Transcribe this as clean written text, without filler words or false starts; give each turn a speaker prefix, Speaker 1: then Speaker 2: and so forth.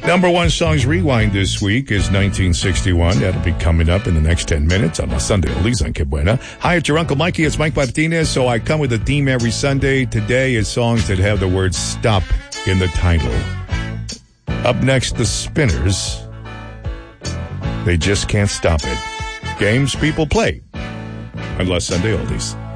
Speaker 1: Number one songs rewind this week is 1961. That'll be coming up in the next 10 minutes on my Sunday Oldies on Que Buena. Hi, it's your Uncle Mikey. It's Mike Martinez. So I come with a theme every Sunday. Today is songs that have the word stop in the title. Up next, the Spinners. They just can't stop it. Games people play. On La Sunday Oldies.